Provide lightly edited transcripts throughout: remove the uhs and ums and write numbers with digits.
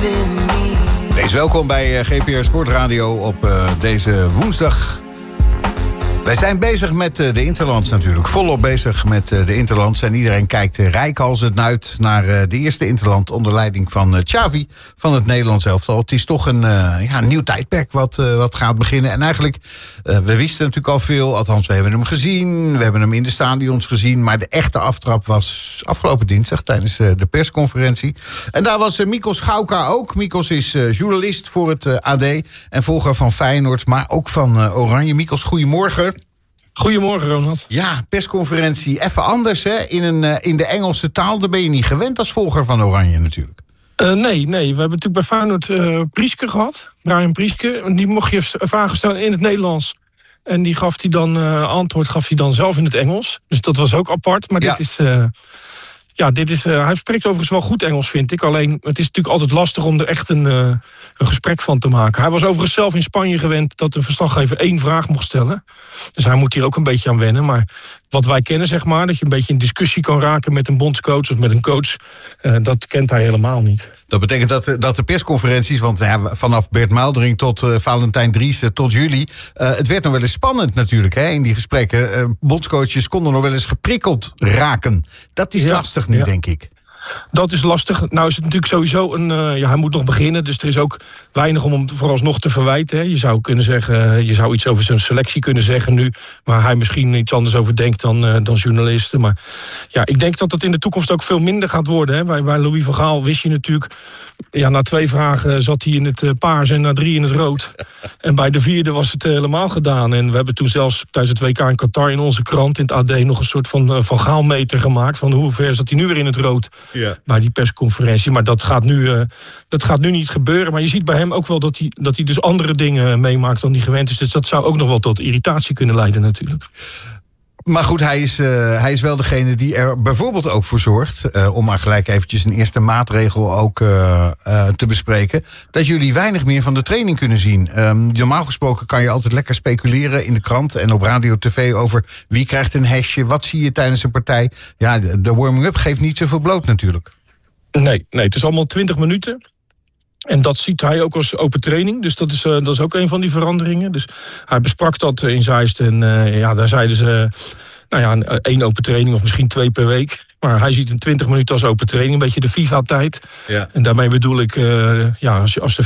Wees welkom bij GPR Sportradio op deze woensdag. Wij zijn bezig met de Interlands natuurlijk. Volop bezig met de Interlands. En iedereen kijkt reikhalzend uit naar de eerste Interland onder leiding van Xavi van het Nederlands elftal. Het is toch een nieuw tijdperk wat gaat beginnen. En eigenlijk, we wisten natuurlijk al veel. Althans, we hebben hem gezien. We hebben hem in de stadions gezien. Maar de echte aftrap was afgelopen dinsdag tijdens de persconferentie. En daar was Mikos Gauka ook. Mikos is journalist voor het AD en volger van Feyenoord, maar ook van Oranje. Mikos, goedemorgen. Goedemorgen, Ronald. Ja, persconferentie even anders, hè? In de Engelse taal. Daar ben je niet gewend als volger van Oranje natuurlijk. Nee. We hebben natuurlijk bij Feyenoord Prieske gehad. Brian Prieske. Die mocht je vragen stellen in het Nederlands. En die gaf hij dan antwoord zelf in het Engels. Dus dat was ook apart. Maar ja. Dit is... hij spreekt overigens wel goed Engels, vind ik. Alleen, het is natuurlijk altijd lastig om er echt een gesprek van te maken. Hij was overigens zelf in Spanje gewend dat een verslaggever 1 vraag mocht stellen. Dus hij moet hier ook een beetje aan wennen. Maar wat wij kennen, zeg maar, dat je een beetje in discussie kan raken met een bondscoach of met een coach, dat kent hij helemaal niet. Dat betekent dat de persconferenties, want vanaf Bert Muldering tot Valentijn Driessen tot jullie, het werd nog wel eens spannend natuurlijk, hè, in die gesprekken. Bondscoaches konden nog wel eens geprikkeld raken. Dat is lastig nu, denk ik. Dat is lastig. Nou is het natuurlijk sowieso hij moet nog beginnen, dus er is ook weinig om hem vooralsnog te verwijten. Hè. Je zou kunnen zeggen, je zou iets over zijn selectie kunnen zeggen nu, waar hij misschien iets anders over denkt dan journalisten. Maar ja, ik denk dat het in de toekomst ook veel minder gaat worden. Hè. Bij Louis van Gaal wist je natuurlijk, na 2 vragen zat hij in het paars en na 3 in het rood. En bij de 4e was het helemaal gedaan. En we hebben toen zelfs tijdens het WK in Qatar in onze krant, in het AD, nog een soort van Gaalmeter gemaakt. Van hoe ver zat hij nu weer in het rood? Ja. Bij die persconferentie. Maar dat gaat nu niet gebeuren. Maar je ziet bij hem ook wel dat hij dus andere dingen meemaakt dan hij gewend is. Dus dat zou ook nog wel tot irritatie kunnen leiden natuurlijk. Maar goed, hij is wel degene die er bijvoorbeeld ook voor zorgt, om maar gelijk eventjes een eerste maatregel ook te bespreken, dat jullie weinig meer van de training kunnen zien. Normaal gesproken kan je altijd lekker speculeren in de krant en op radio, tv over wie krijgt een hesje, wat zie je tijdens een partij. Ja, de warming-up geeft niet zoveel bloot natuurlijk. Nee, het is allemaal 20 minuten. En dat ziet hij ook als open training. Dus dat is ook een van die veranderingen. Dus hij besprak dat in Zeist. En daar zeiden ze 1 open training of misschien 2 per week. Maar hij ziet een 20 minuten als open training. Een beetje de FIFA-tijd. Ja. En daarmee bedoel ik, als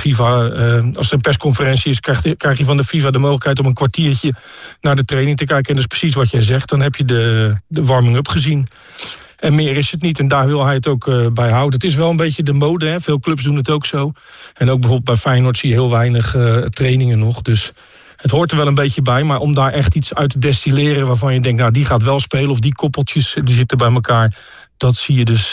er een persconferentie is, krijg je van de FIFA de mogelijkheid om een kwartiertje naar de training te kijken. En dat is precies wat jij zegt. Dan heb je de warming-up gezien. En meer is het niet. En daar wil hij het ook bij houden. Het is wel een beetje de mode. Hè? Veel clubs doen het ook zo. En ook bijvoorbeeld bij Feyenoord zie je heel weinig trainingen nog. Dus het hoort er wel een beetje bij. Maar om daar echt iets uit te destilleren waarvan je denkt, die gaat wel spelen. Of die koppeltjes die zitten bij elkaar. Dat zie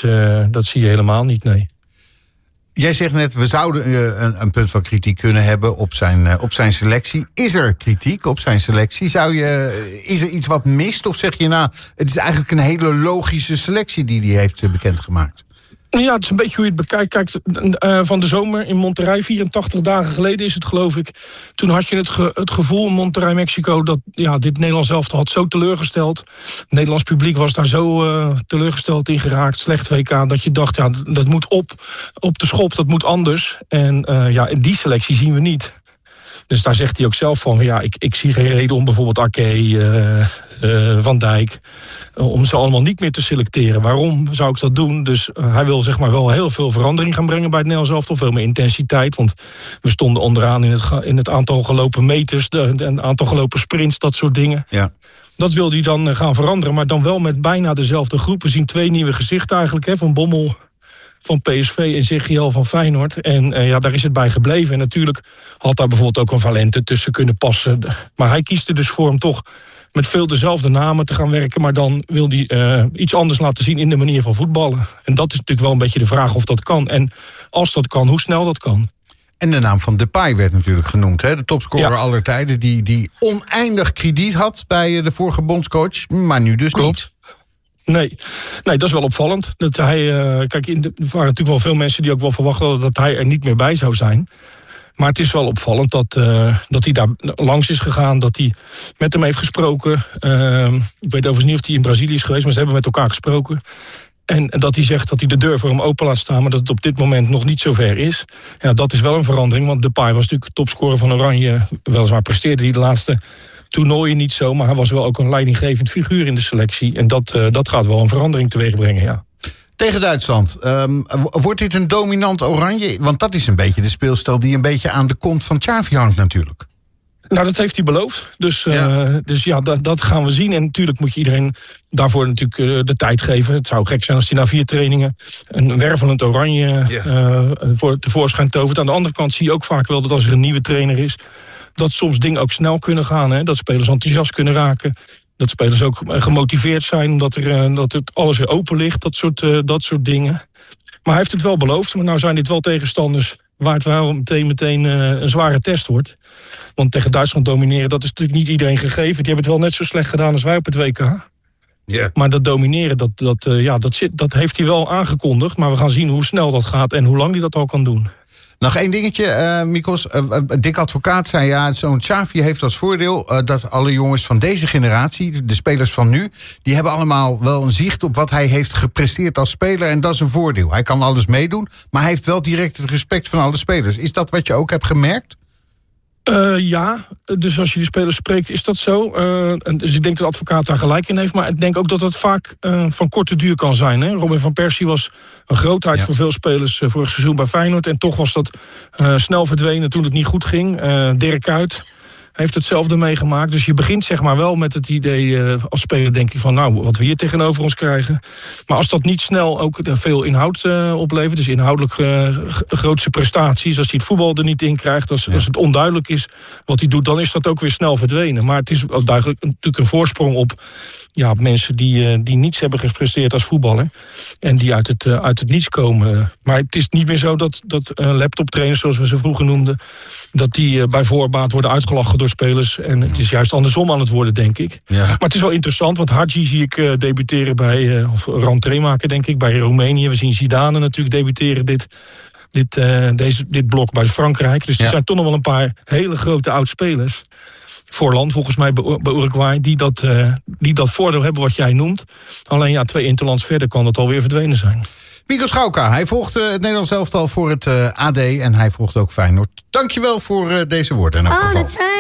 je helemaal niet, nee. Jij zegt net, we zouden een punt van kritiek kunnen hebben op zijn selectie. Is er kritiek op zijn selectie? Is er iets wat mist? Of zeg je, het is eigenlijk een hele logische selectie die hij heeft bekendgemaakt? Ja, het is een beetje hoe je het bekijkt. Kijk, van de zomer in Monterrey, 84 dagen geleden is het, geloof ik. Toen had je het gevoel in Monterrey, Mexico, dat dit Nederlands elftal had zo teleurgesteld. Het Nederlands publiek was daar zo teleurgesteld in geraakt. Slecht WK, dat je dacht, dat moet op de schop, dat moet anders. En die selectie zien we niet. Dus daar zegt hij ook zelf van, ik zie geen reden om bijvoorbeeld Ake, Van Dijk, om ze allemaal niet meer te selecteren. Waarom zou ik dat doen? Dus hij wil zeg maar wel heel veel verandering gaan brengen bij het Nederlands elftal. Veel meer intensiteit, want we stonden onderaan in het aantal gelopen meters, een aantal gelopen sprints, dat soort dingen. Ja. Dat wil hij dan gaan veranderen, maar dan wel met bijna dezelfde groep. We zien 2 nieuwe gezichten eigenlijk, Van Bommel van PSV en Zegiel van Feyenoord. En daar is het bij gebleven. En natuurlijk had daar bijvoorbeeld ook een Valente tussen kunnen passen. Maar hij kiest er dus voor hem toch met veel dezelfde namen te gaan werken. Maar dan wil hij iets anders laten zien in de manier van voetballen. En dat is natuurlijk wel een beetje de vraag of dat kan. En als dat kan, hoe snel dat kan. En de naam van Depay werd natuurlijk genoemd. Hè? De topscorer aller tijden die oneindig krediet had bij de vorige bondscoach. Maar nu dus niet. Nee, dat is wel opvallend. Dat hij, er waren natuurlijk wel veel mensen die ook wel verwacht hadden dat hij er niet meer bij zou zijn. Maar het is wel opvallend dat hij daar langs is gegaan, dat hij met hem heeft gesproken. Ik weet overigens niet of hij in Brazilië is geweest, maar ze hebben met elkaar gesproken. En dat hij zegt dat hij de deur voor hem open laat staan, maar dat het op dit moment nog niet zover is. Ja, dat is wel een verandering, want Depay was natuurlijk topscorer van Oranje. Weliswaar presteerde hij de laatste toernooien niet zo, maar hij was wel ook een leidinggevend figuur in de selectie. En dat gaat wel een verandering teweeg brengen, ja. Tegen Duitsland, wordt dit een dominant Oranje? Want dat is een beetje de speelstijl die een beetje aan de kont van Xavi hangt natuurlijk. Nou, dat heeft hij beloofd. Dus ja, dat gaan we zien. En natuurlijk moet je iedereen daarvoor natuurlijk de tijd geven. Het zou gek zijn als hij na 4 trainingen een wervelend Oranje voor tevoorschijn tovert. Aan de andere kant zie je ook vaak wel dat als er een nieuwe trainer is, dat soms dingen ook snel kunnen gaan. Hè? Dat spelers enthousiast kunnen raken. Dat spelers ook gemotiveerd zijn, dat het alles weer open ligt. Dat soort dingen. Maar hij heeft het wel beloofd. Maar nou zijn dit wel tegenstanders waar het wel meteen een zware test wordt. Want tegen Duitsland domineren, dat is natuurlijk niet iedereen gegeven. Die hebben het wel net zo slecht gedaan als wij op het WK. Yeah. Maar dat domineren, dat heeft hij wel aangekondigd. Maar we gaan zien hoe snel dat gaat en hoe lang hij dat al kan doen. Nog één dingetje, Mikos. Dick Advocaat zei, ja, zo'n Xavi heeft als voordeel dat alle jongens van deze generatie, de spelers van nu, die hebben allemaal wel een zicht op wat hij heeft gepresteerd als speler. En dat is een voordeel. Hij kan alles meedoen, maar hij heeft wel direct het respect van alle spelers. Is dat wat je ook hebt gemerkt? Ja, dus als je die spelers spreekt, is dat zo. Dus ik denk dat de advocaat daar gelijk in heeft. Maar ik denk ook dat dat vaak van korte duur kan zijn. Hè? Robin van Persie was een grootheid voor veel spelers vorig seizoen bij Feyenoord. En toch was dat snel verdwenen toen het niet goed ging. Dirk Kuyt heeft hetzelfde meegemaakt. Dus je begint zeg maar wel met het idee als speler, denk ik van nou, wat we hier tegenover ons krijgen. Maar als dat niet snel ook veel inhoud oplevert, dus inhoudelijk grootste prestaties, als hij het voetbal er niet in krijgt, als het onduidelijk is wat hij doet, dan is dat ook weer snel verdwenen. Maar het is duidelijk natuurlijk een voorsprong op mensen die niets hebben gepresteerd als voetballer en die uit het niets komen. Maar het is niet meer zo dat laptoptrainers, zoals we ze vroeger noemden, dat die bij voorbaat worden uitgelachen door spelers. En het is juist andersom aan het worden, denk ik. Ja. Maar het is wel interessant, want Hadji zie ik debuteren bij, of rentree maken, denk ik, bij Roemenië. We zien Zidane natuurlijk debuteren dit blok bij Frankrijk. Dus er zijn toch nog wel een paar hele grote oud-spelers. Voorland, volgens mij bij Uruguay, die dat voordeel hebben wat jij noemt. Alleen 2 interlands verder kan dat alweer verdwenen zijn. Mikos Gauka, hij volgt het Nederlands elftal voor het AD en hij volgt ook Feyenoord. Dankjewel voor deze woorden.